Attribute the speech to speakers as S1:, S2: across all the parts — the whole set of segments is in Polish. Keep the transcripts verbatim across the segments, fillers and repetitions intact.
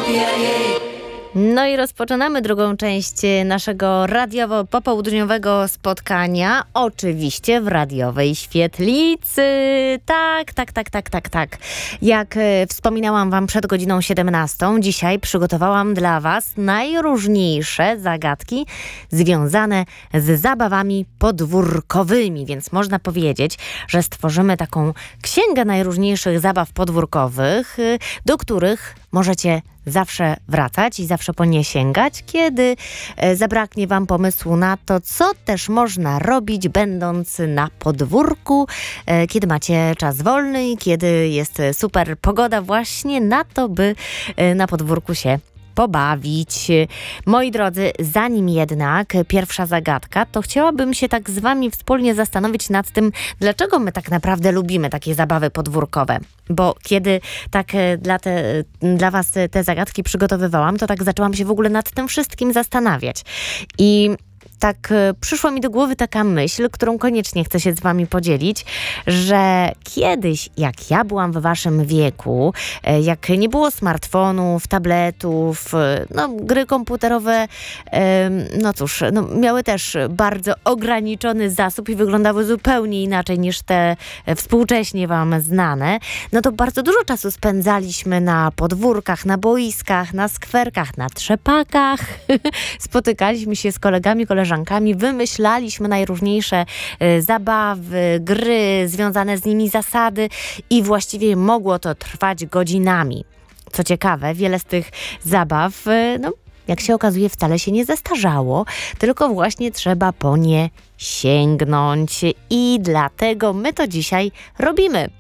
S1: No i rozpoczynamy drugą część naszego radiowo-popołudniowego spotkania. Oczywiście w radiowej świetlicy. Tak, tak, tak, tak, tak, tak. Jak e, wspominałam wam przed godziną siedemnastą, dzisiaj przygotowałam dla was najróżniejsze zagadki związane z zabawami podwórkowymi. Więc można powiedzieć, że stworzymy taką księgę najróżniejszych zabaw podwórkowych, e, do których możecie zawsze wracać i zawsze po nie sięgać, kiedy e, zabraknie wam pomysłu na to, co też można robić, będąc na podwórku, e, kiedy macie czas wolny i kiedy jest super pogoda właśnie na to, by e, na podwórku się pobawić. Moi drodzy, zanim jednak pierwsza zagadka, to chciałabym się tak z wami wspólnie zastanowić nad tym, dlaczego my tak naprawdę lubimy takie zabawy podwórkowe. Bo kiedy tak dla, te, dla was te zagadki przygotowywałam, to tak zaczęłam się w ogóle nad tym wszystkim zastanawiać. I tak przyszła mi do głowy taka myśl, którą koniecznie chcę się z wami podzielić, że kiedyś, jak ja byłam w waszym wieku, jak nie było smartfonów, tabletów, no gry komputerowe, no cóż, no, miały też bardzo ograniczony zasób i wyglądały zupełnie inaczej niż te współcześnie wam znane, no to bardzo dużo czasu spędzaliśmy na podwórkach, na boiskach, na skwerkach, na trzepakach. Spotykaliśmy się z kolegami, koleżankami, wymyślaliśmy najróżniejsze y, zabawy, gry, związane z nimi zasady i właściwie mogło to trwać godzinami. Co ciekawe, wiele z tych zabaw, y, no, jak się okazuje, wcale się nie zestarzało, tylko właśnie trzeba po nie sięgnąć i dlatego my to dzisiaj robimy.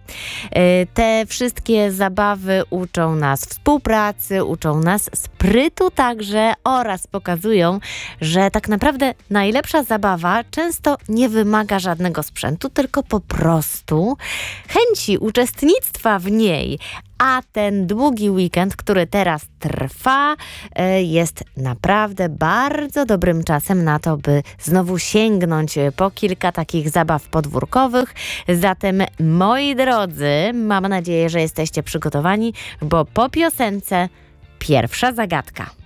S1: Te wszystkie zabawy uczą nas współpracy, uczą nas sprytu także oraz pokazują, że tak naprawdę najlepsza zabawa często nie wymaga żadnego sprzętu, tylko po prostu chęci uczestnictwa w niej. A ten długi weekend, który teraz trwa, jest naprawdę bardzo dobrym czasem na to, by znowu sięgnąć po kilka takich zabaw podwórkowych. Zatem, moi drodzy, mam nadzieję, że jesteście przygotowani, bo po piosence pierwsza zagadka.